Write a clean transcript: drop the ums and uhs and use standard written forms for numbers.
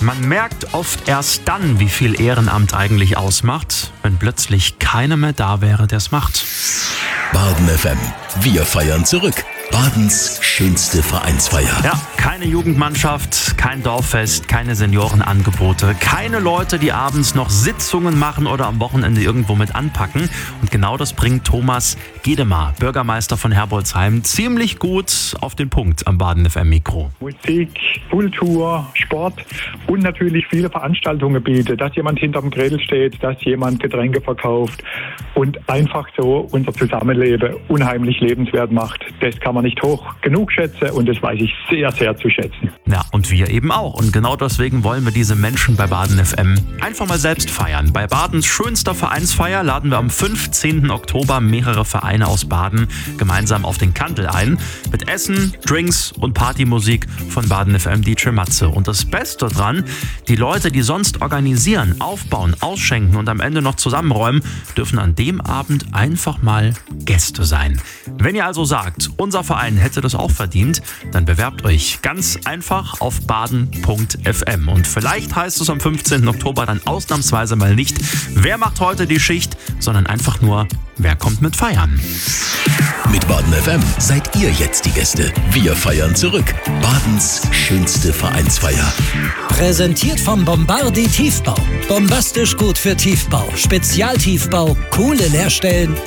Man merkt oft erst dann, wie viel Ehrenamt eigentlich ausmacht, wenn plötzlich keiner mehr da wäre, der es macht. Baden FM. Wir feiern zurück. Badens schönste Vereinsfeier. Ja, keine Jugendmannschaft, kein Dorffest, keine Seniorenangebote, keine Leute, die abends noch Sitzungen machen oder am Wochenende irgendwo mit anpacken. Und genau das bringt Thomas Gedemar, Bürgermeister von Herbolzheim, ziemlich gut auf den Punkt am Baden FM Mikro. Musik, Kultur, Sport und natürlich viele Veranstaltungen bietet, dass jemand hinterm Grill steht, dass jemand Getränke verkauft und einfach so unser Zusammenleben unheimlich lebenswert macht. Das kann man nicht hoch genug schätzen und das weiß ich sehr, sehr zu schätzen. Ja, und wir eben auch. Und genau deswegen wollen wir diese Menschen bei Baden FM einfach mal selbst feiern. Bei Badens schönster Vereinsfeier laden wir am 15. Oktober mehrere Vereine aus Baden gemeinsam auf den Kandel ein. Mit Essen, Drinks und Partymusik von Baden FM DJ Matze. Und das Beste dran, die Leute, die sonst organisieren, aufbauen, ausschenken und am Ende noch zusammenräumen, dürfen an dem Abend einfach mal Gäste sein. Wenn ihr also sagt, unser Verein hätte das auch verdient, dann bewerbt euch ganz einfach auf baden.fm. Und vielleicht heißt es am 15. Oktober dann ausnahmsweise mal nicht, wer macht heute die Schicht, sondern einfach nur, wer kommt mit feiern. Mit Baden FM seid ihr jetzt die Gäste. Wir feiern zurück. Badens schönste Vereinsfeier. Präsentiert vom Bombardi Tiefbau. Bombastisch gut für Tiefbau. Spezialtiefbau, coole Leerstellen